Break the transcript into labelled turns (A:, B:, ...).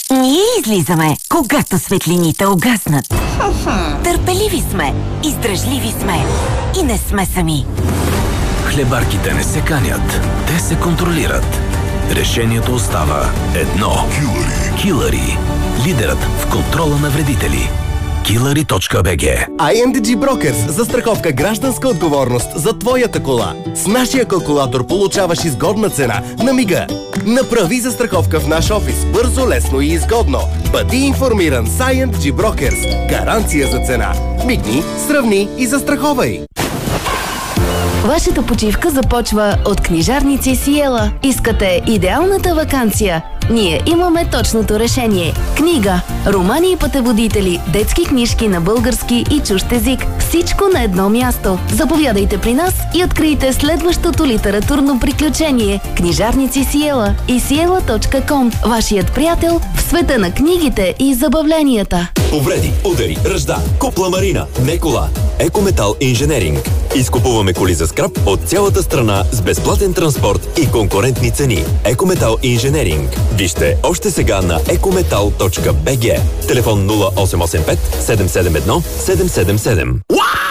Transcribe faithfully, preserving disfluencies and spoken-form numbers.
A: Ние излизаме, когато светлините угаснат. Търпеливи сме, издръжливи сме и не сме сами.
B: Хлебарките не се канят, те се контролират. Решението остава едно. Килъри. Килъри. Лидерът в контрола на вредители. килъри точка би джи.
C: ай ен ди джи Brokers. Застраховка гражданска отговорност за твоята кола. С нашия калкулатор получаваш изгодна цена на мига. Направи застраховка в наш офис. Бързо, лесно и изгодно. Бъди информиран с ай ен ди джи Brokers. Гаранция за цена. Мигни, сравни и застраховай.
D: Вашата почивка започва от книжарници Сиела. Искате идеалната ваканция? Ние имаме точното решение. Книга, романи и пътеводители, детски книжки на български и чужд език. Всичко на едно място. Заповядайте при нас и открийте следващото литературно приключение. Книжарници Сиела и сиела точка ком. Вашият приятел в света на книгите и забавленията.
E: Повреди, удари, ръжда, купла марина, не кола. Екометал инженеринг. Изкупуваме коли за скрап от цялата страна с безплатен транспорт и конкурентни цени. Екометал инженеринг. Вижте още сега на екометал точка би джи. Телефон нула осем осем пет седем седем едно седем седем седем.